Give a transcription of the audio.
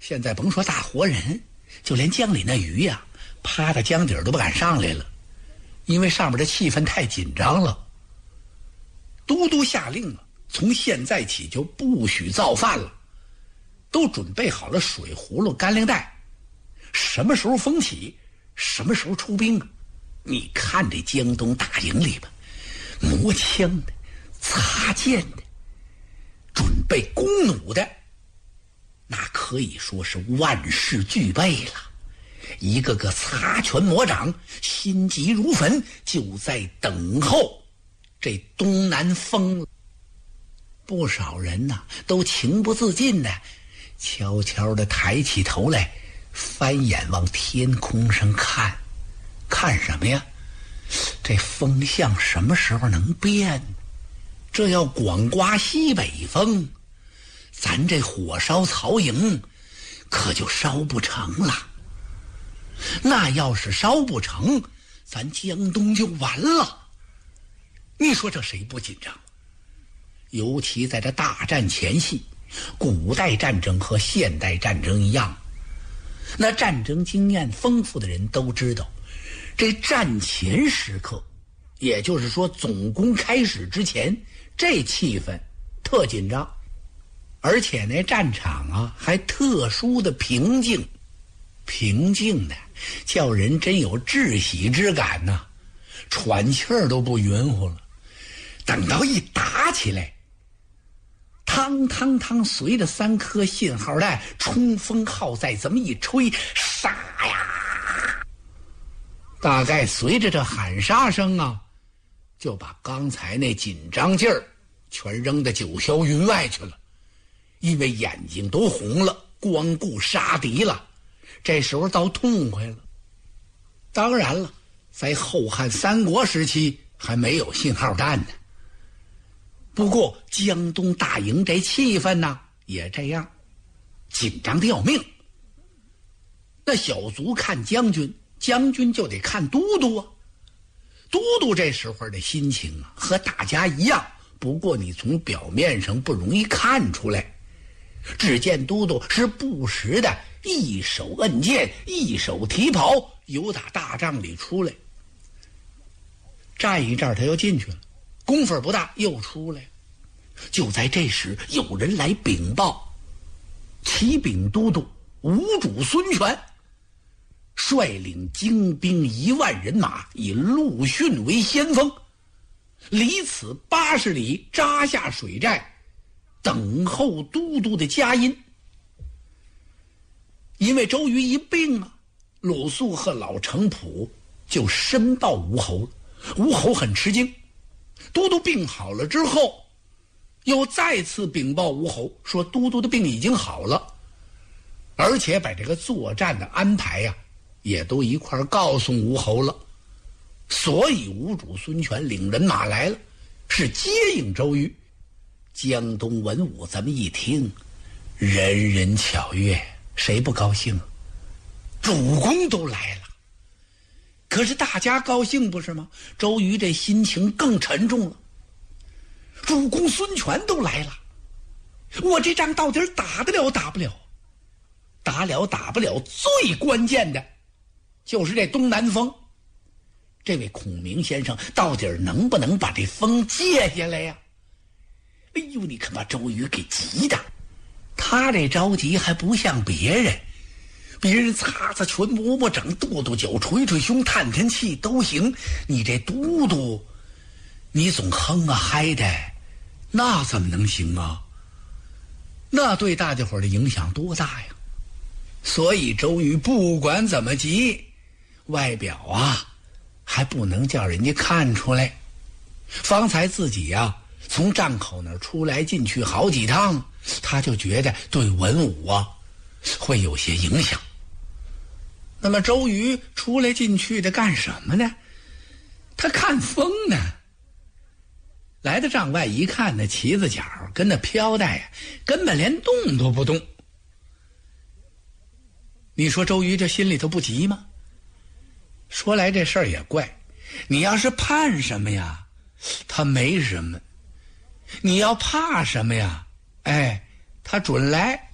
现在甭说大活人，就连江里那鱼呀，趴到江底儿都不敢上来了，因为上面的气氛太紧张了。都督下令了，从现在起就不许造饭了，都准备好了水葫芦、干粮袋，什么时候风起，什么时候出兵啊？你看这江东大营里吧，磨枪的、擦剑的、准备弓弩的，那可以说是万事俱备了。一个个擦拳磨掌，心急如焚，就在等候这东南风。不少人呐，都情不自禁的悄悄地抬起头来，翻眼往天空上看。看什么呀？这风向什么时候能变？这要广刮西北风，咱这火烧曹营可就烧不成了。那要是烧不成，咱江东就完了。你说这谁不紧张？尤其在这大战前夕，古代战争和现代战争一样，那战争经验丰富的人都知道，这战前时刻，也就是说总攻开始之前，这气氛特紧张，而且那战场啊还特殊的平静，平静的叫人真有窒息之感呐，喘气儿都不匀乎了。等到一打起来，汤汤汤，随着3颗信号弹，冲锋号再这么一吹，杀呀！大概随着这喊杀声啊，就把刚才那紧张劲儿全扔到九霄云外去了，因为眼睛都红了，光顾杀敌了，这时候倒痛快了。当然了，在后汉三国时期还没有信号弹呢。不过江东大营这气氛呢也这样，紧张的要命。那小卒看将军，将军就得看都督啊。都督这时候的心情啊和大家一样，不过你从表面上不容易看出来。只见都督是不时的一手摁剑，一手提袍，由打大帐里出来，站一阵他又进去了，功夫不大又出来。就在这时，有人来禀报，启禀都督吴主孙权率领精兵1万人马，以陆逊为先锋，离此80里扎下水寨，等候都督的佳音。因为周瑜一病啊，鲁肃和老程普就申报吴侯了。吴侯很吃惊，都督病好了之后，又再次禀报吴侯，说都督的病已经好了，而且把这个作战的安排呀，也都一块告诉吴侯了。所以吴主孙权领人马来了，是接应周瑜。江东文武这么一听，人人巧悦，谁不高兴？主公都来了，可是大家高兴不是吗？周瑜这心情更沉重了。主公孙权都来了，我这仗到底打得了打不了？打了打不了，最关键的就是这东南风。这位孔明先生到底能不能把这风借下来呀？哎呦，你可把周瑜给急的，他这着急还不像别人，别人擦擦拳磨磨掌，跺跺脚，捶捶胸，叹叹气都行，你这都督你总哼啊嗨的，那怎么能行啊？那对大家伙的影响多大呀？所以周瑜不管怎么急，外表啊还不能叫人家看出来。方才自己啊从帐口那儿出来进去好几趟，他就觉得对文武啊会有些影响。那么周瑜出来进去的干什么呢？他看风呢。来到帐外一看，那旗子角跟那飘带呀，根本连动都不动。你说周瑜这心里头不急吗？说来这事儿也怪，你要是盼什么呀，他没什么；你要怕什么呀，哎，他准来。